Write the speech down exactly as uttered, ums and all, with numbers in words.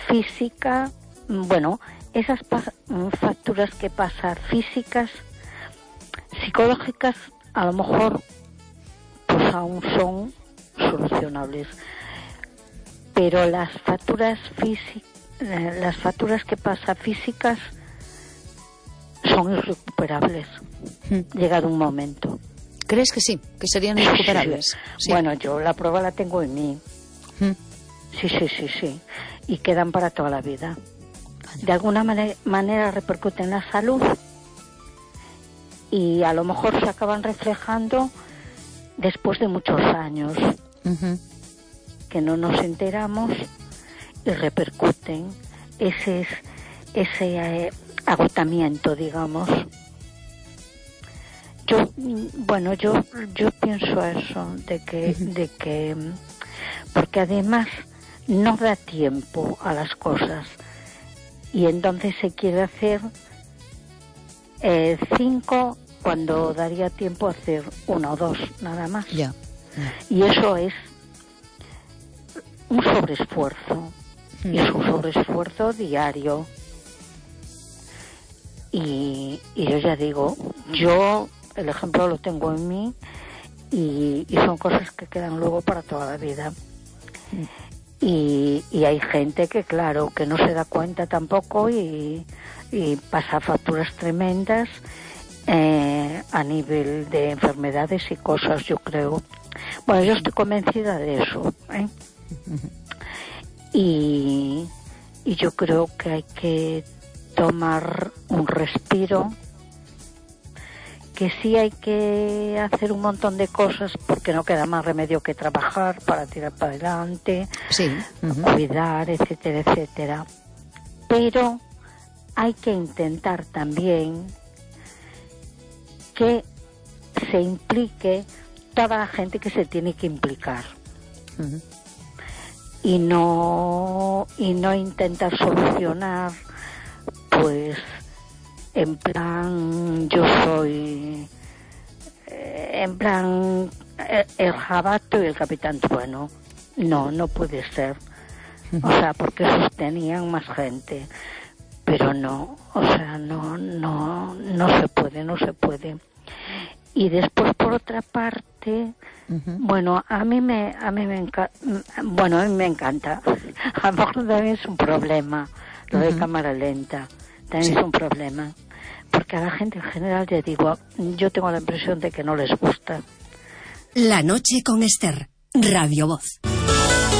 física, bueno, esas pa- facturas que pasa físicas, psicológicas, a lo mejor pues aún son solucionables, pero las facturas físicas, las facturas que pasa físicas son irrecuperables, mm. llegado un momento. ¿Crees que sí? ¿Que serían irrecuperables? Sí. Sí. Bueno, yo la prueba la tengo en mí. Mm. Sí, sí, sí, sí. Y quedan para toda la vida. De alguna manera, manera repercute en la salud y a lo mejor se acaban reflejando después de muchos años, uh-huh. que no nos enteramos y repercuten ese, ese eh, agotamiento, digamos. Yo, bueno, yo, yo pienso eso, de que, uh-huh. de que, porque además no da tiempo a las cosas y entonces se quiere hacer eh, cinco cuando daría tiempo a hacer uno o dos, nada más. Ya. Yeah. Y eso es un sobreesfuerzo, uh-huh. y es un sobreesfuerzo diario. Y, y yo ya digo, yo el ejemplo lo tengo en mí y, y son cosas que quedan luego para toda la vida. Uh-huh. Y, y hay gente que, claro, que no se da cuenta tampoco y, y pasa facturas tremendas eh, a nivel de enfermedades y cosas, yo creo. Bueno, yo estoy convencida de eso, ¿eh? Uh-huh. y, y yo creo que hay que tomar un respiro, que sí hay que hacer un montón de cosas porque no queda más remedio que trabajar para tirar para adelante, sí. Uh-huh. cuidar, etcétera, etcétera. Pero hay que intentar también que se implique toda la gente que se tiene que implicar. Uh-huh. Y no y no intentar solucionar pues en plan yo soy eh, en plan el, el jabato y el capitán trueno. No, no puede ser. O sea, porque esos tenían más gente, pero no, o sea, no no no se puede, no se puede. Y después, por otra parte, uh-huh. bueno, a mí me a mí me encanta, bueno, a mí me encanta. A lo mejor también es un problema lo uh-huh. de cámara lenta, también sí. es un problema, porque a la gente en general, ya digo, yo tengo la impresión de que no les gusta. La noche con Esther, Radio Voz.